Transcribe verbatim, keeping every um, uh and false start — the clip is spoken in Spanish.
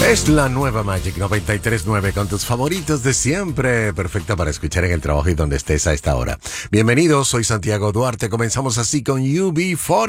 Es la nueva Magic noventa y tres punto nueve con tus favoritos de siempre. Perfecta para escuchar en el trabajo y donde estés a esta hora. Bienvenidos, soy Santiago Duarte. Comenzamos así con U B cuarenta.